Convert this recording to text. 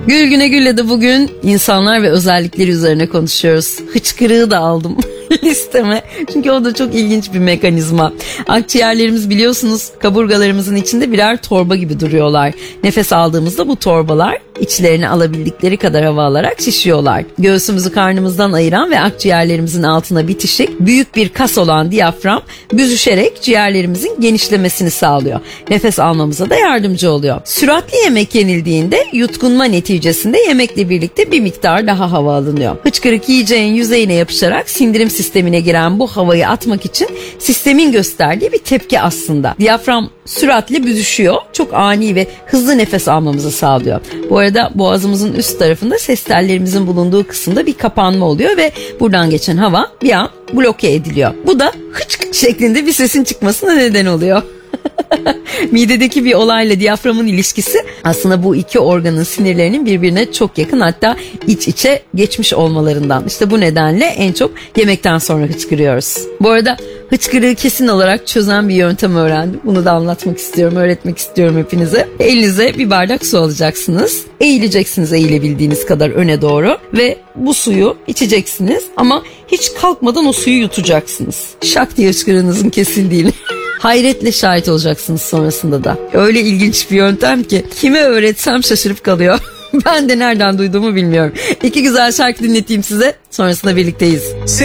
Gül Güne Gül'le de bugün insanlar ve özellikleri üzerine konuşuyoruz. Hıçkırığı da aldım listeme. Çünkü o da çok ilginç bir mekanizma. Akciğerlerimiz biliyorsunuz kaburgalarımızın içinde birer torba gibi duruyorlar. Nefes aldığımızda bu torbalar içlerine alabildikleri kadar hava alarak şişiyorlar. Göğsümüzü karnımızdan ayıran ve akciğerlerimizin altına bitişik büyük bir kas olan diyafram büzüşerek ciğerlerimizin genişlemesini sağlıyor. Nefes almamıza da yardımcı oluyor. Süratli yemek yenildiğinde yutkunma neticesinde yemekle birlikte bir miktar daha hava alınıyor. Hıçkırık yiyeceğin yüzeyine yapışarak sindirim sistemine giren bu havayı atmak için sistemin gösterdiği bir tepki aslında. Diyafram süratle büzüşüyor. Çok ani ve hızlı nefes almamızı sağlıyor. Bu arada boğazımızın üst tarafında ses tellerimizin bulunduğu kısımda bir kapanma oluyor ve buradan geçen hava bir an bloke ediliyor. Bu da hıçk şeklinde bir sesin çıkmasına neden oluyor. Midedeki bir olayla diyaframın ilişkisi aslında bu iki organın sinirlerinin birbirine çok yakın, hatta iç içe geçmiş olmalarından. İşte bu nedenle en çok yemekten sonra hıçkırıyoruz. Bu arada hıçkırığı kesin olarak çözen bir yöntem öğrendim. Bunu da anlatmak istiyorum, öğretmek istiyorum hepinize. Elinize bir bardak su alacaksınız. Eğileceksiniz eğilebildiğiniz kadar öne doğru ve bu suyu içeceksiniz ama hiç kalkmadan o suyu yutacaksınız. Şak diye hıçkırığınızın kesildiğini hayretle şahit olacaksınız sonrasında da. Öyle ilginç bir yöntem ki kime öğretsem şaşırıp kalıyor. Ben de nereden duyduğumu bilmiyorum. İki güzel şarkı dinleteyim size. Sonrasında birlikteyiz.